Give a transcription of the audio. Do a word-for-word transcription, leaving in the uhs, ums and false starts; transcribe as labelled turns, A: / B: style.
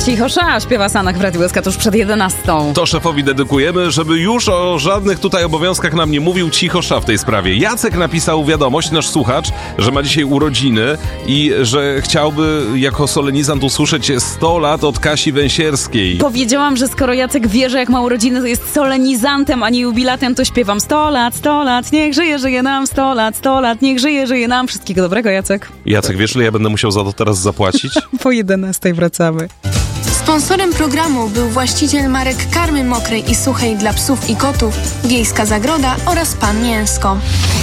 A: Cichosza śpiewa Sanak w Radiu S K tuż przed jedenastą.
B: To szefowi dedykujemy, żeby już o żadnych tutaj obowiązkach nam nie mówił. Cichosza w tej sprawie. Jacek napisał wiadomość, nasz słuchacz, że ma dzisiaj urodziny i że chciałby jako solenizant usłyszeć sto lat od Kasi Węsierskiej.
A: Powiedziałam, że skoro Jacek wie, że jak ma urodziny, to jest solenizantem, a nie jubilatem, to śpiewam sto lat, sto lat, niech żyje, żyje nam, sto lat, sto lat, niech żyje, żyje nam. Wszystkiego dobrego, Jacek.
B: Jacek, wiesz, ile ja będę musiał za to teraz zapłacić?
A: Po jedenastej wracamy.
C: Sponsorem programu był właściciel marek karmy mokrej i suchej dla psów i kotów, Wiejska Zagroda oraz Pan Mięsko.